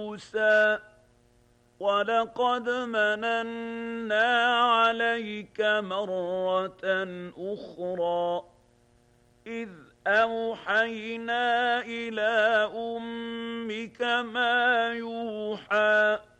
موسى ولقد مننا عليك مرة أخرى إذ أوحينا إلى أمك ما يوحى